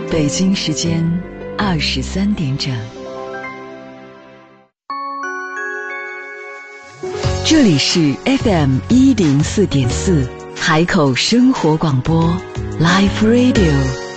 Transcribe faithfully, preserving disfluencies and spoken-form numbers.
北京时间二十三点整。这里是 F M 一零四点四海口生活广播 Live Radio。